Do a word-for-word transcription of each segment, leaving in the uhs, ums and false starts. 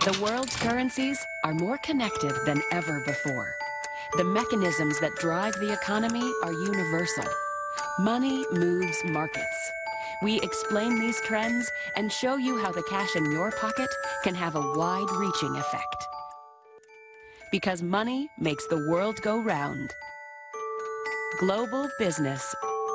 The world's currencies are more connected than ever before. The mechanisms that drive the economy are universal. Money moves markets. We explain these trends and show you how the cash in your pocket can have a wide-reaching effect. Because money makes the world go round. Global business.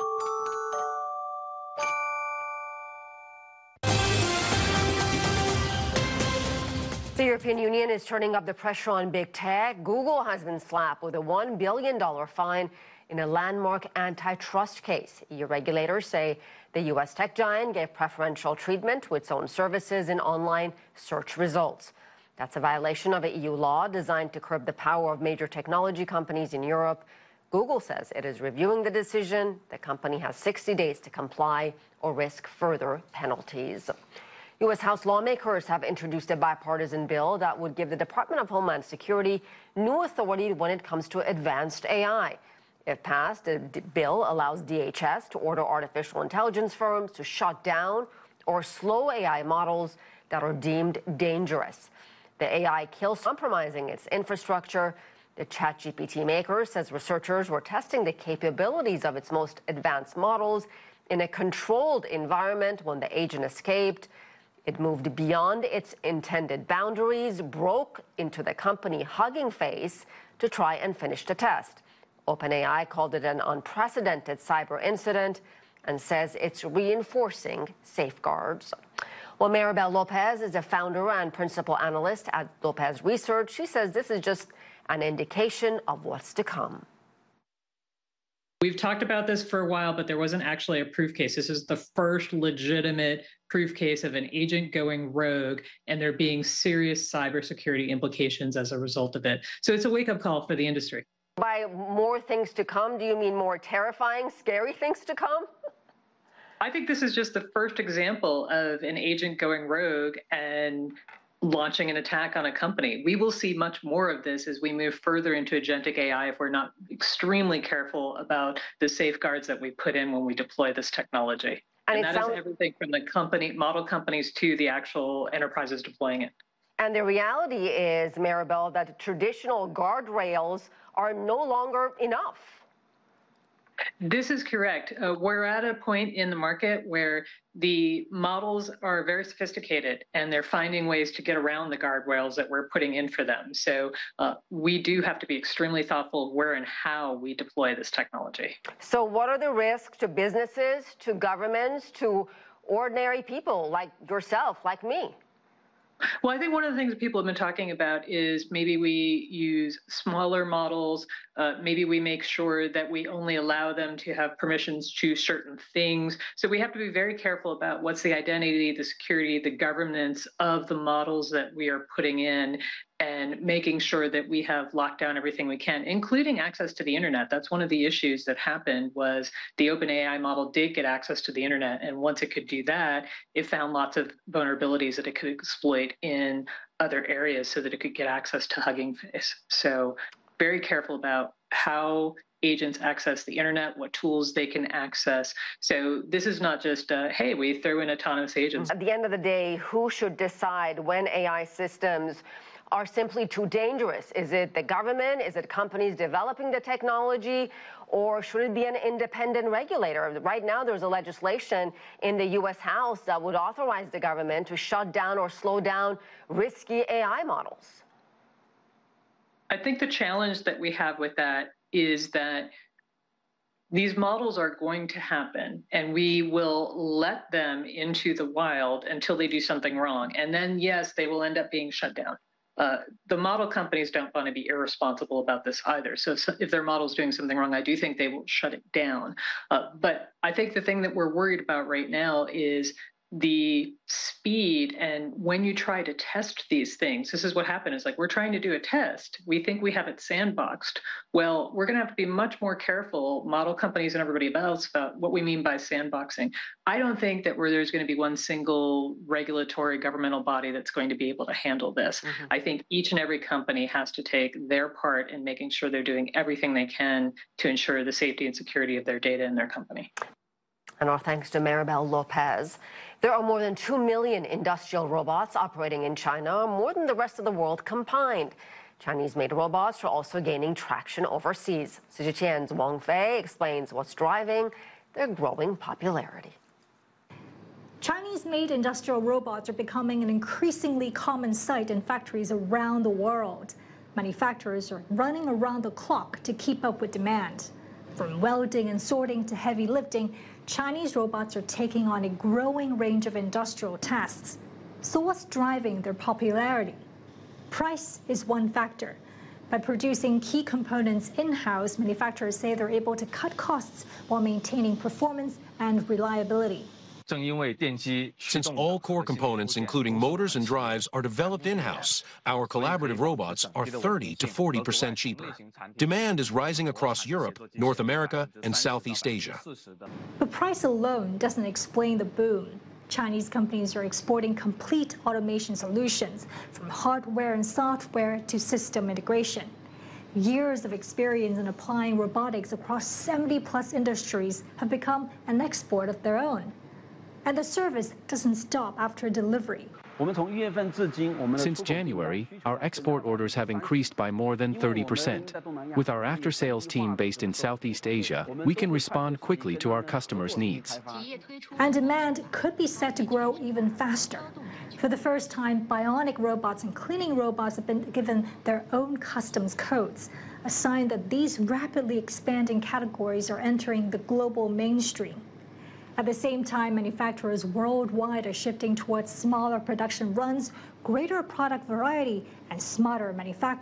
The European Union is turning up the pressure on big tech. Google has been slapped with a one billion dollar fine in a landmark antitrust case. E U regulators say the U S tech giant gave preferential treatment to its own services in online search results. That's a violation of a E U law designed to curb the power of major technology companies in Europe. Google says it is reviewing the decision. The company has sixty days to comply or risk further penalties. U S House lawmakers have introduced a bipartisan bill that would give the Department of Homeland Security new authority when it comes to advanced A I. If passed, the bill allows D H S to order artificial intelligence firms to shut down or slow A I models that are deemed dangerous. The A I kills, compromising its infrastructure. The ChatGPT maker says researchers were testing the capabilities of its most advanced models in a controlled environment when the agent escaped. It moved beyond its intended boundaries, broke into the company Hugging Face to try and finish the test. OpenAI called it an unprecedented cyber incident and says it's reinforcing safeguards. Well, Maribel Lopez is a founder and principal analyst at Lopez Research. She says this is just an indication of what's to come. We've talked about this for a while, but there wasn't actually a proof case. This is the first legitimate proof case of an agent going rogue and there being serious cybersecurity implications as a result of it. So it's a wake-up call for the industry. By more things to come, do you mean more terrifying, scary things to come? I think this is just the first example of an agent going rogue and launching an attack on a company. We will see much more of this as we move further into agentic A I if we're not extremely careful about the safeguards that we put in when we deploy this technology. And, and that sounds... is everything from the company, model companies to the actual enterprises deploying it. And the reality is, Maribel, that traditional guardrails are no longer enough. This is correct. Uh, we're at a point in the market where the models are very sophisticated and they're finding ways to get around the guardrails that we're putting in for them. So uh, we do have to be extremely thoughtful of where and how we deploy this technology. So what are the risks to businesses, to governments, to ordinary people like yourself, like me? Well, I think one of the things that people have been talking about is maybe we use smaller models. Uh, maybe we make sure that we only allow them to have permissions to certain things. So we have to be very careful about what's the identity, the security, the governance of the models that we are putting in, and making sure that we have locked down everything we can, including access to the internet. That's one of the issues that happened was the OpenAI model did get access to the internet. And once it could do that, it found lots of vulnerabilities that it could exploit in other areas so that it could get access to Hugging Face. So very careful about how agents access the internet, what tools they can access. So this is not just, uh, hey, we throw in autonomous agents. At the end of the day, who should decide when A I systems are simply too dangerous? Is it the government? Is it companies developing the technology? Or should it be an independent regulator? Right now, there's a legislation in the U S House that would authorize the government to shut down or slow down risky A I models. I think the challenge that we have with that is that these models are going to happen and we will let them into the wild until they do something wrong. And then, yes, they will end up being shut down. Uh, the model companies don't want to be irresponsible about this either. So if, if their model is doing something wrong, I do think they will shut it down. Uh, but I think the thing that we're worried about right now is the speed and when you try to test these things. This is what happened. Is like we're trying to do a test. We think we have it sandboxed. Well, we're going to have to be much more careful, model companies and everybody else, about what we mean by sandboxing. I don't think that where there's going to be one single regulatory governmental body that's going to be able to handle this. Mm-hmm. I think each and every company has to take their part in making sure they're doing everything they can to ensure the safety and security of their data in their company. And our thanks to Maribel Lopez. There are more than two million industrial robots operating in China, more than the rest of the world combined. Chinese-made robots are also gaining traction overseas. C G T N's Wang Fei explains what's driving their growing popularity. Chinese-made industrial robots are becoming an increasingly common sight in factories around the world. Manufacturers are running around the clock to keep up with demand. From welding and sorting to heavy lifting, Chinese robots are taking on a growing range of industrial tasks. So what's driving their popularity? Price is one factor. By producing key components in-house, manufacturers say they're able to cut costs while maintaining performance and reliability. Since all core components, including motors and drives, are developed in-house, our collaborative robots are thirty to forty percent cheaper. Demand is rising across Europe, North America, and Southeast Asia. But price alone doesn't explain the boom. Chinese companies are exporting complete automation solutions, from hardware and software to system integration. Years of experience in applying robotics across seventy plus industries have become an export of their own. And the service doesn't stop after delivery. Since January, our export orders have increased by more than thirty percent. With our after-sales team based in Southeast Asia, we can respond quickly to our customers' needs. And demand could be set to grow even faster. For the first time, bionic robots and cleaning robots have been given their own customs codes, a sign that these rapidly expanding categories are entering the global mainstream. At the same time, manufacturers worldwide are shifting towards smaller production runs, greater product variety, and smarter manufacturing.